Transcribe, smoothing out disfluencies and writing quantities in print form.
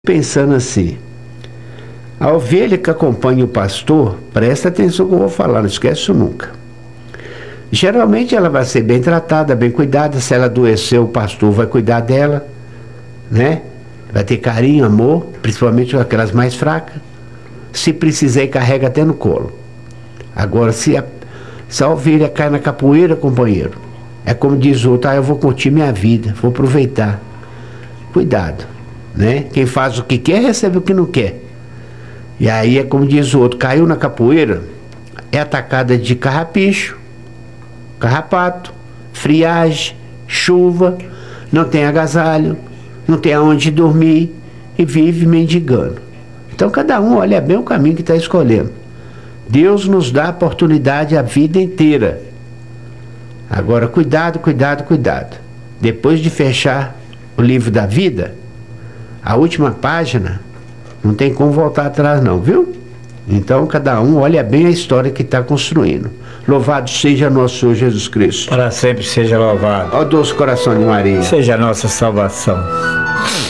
Pensando assim, a ovelha que acompanha o pastor, presta atenção no que eu vou falar, não esquece isso nunca. Geralmente ela vai ser bem tratada, bem cuidada. Se ela adoecer, o pastor vai cuidar dela, né? Vai ter carinho, amor, principalmente aquelas mais fracas. Se precisar, carrega até no colo. Agora, se a ovelha cai na capoeira, companheiro, é como diz o outro, eu vou curtir minha vida, vou aproveitar. Cuidado, né? Quem faz o que quer, recebe o que não quer. E aí é como diz o outro, caiu na capoeira, é atacada de carrapicho, carrapato, friagem, chuva, não tem agasalho, não tem aonde dormir e vive mendigando. Então cada um olha bem o caminho que está escolhendo. Deus nos dá oportunidade a vida inteira. Agora cuidado, cuidado, cuidado. Depois de fechar o livro da vida, a última página, não tem como voltar atrás não, viu? Então cada um olha bem a história que está construindo. Louvado seja nosso Senhor Jesus Cristo. Para sempre seja louvado. Ó doce coração de Maria. Seja a nossa salvação.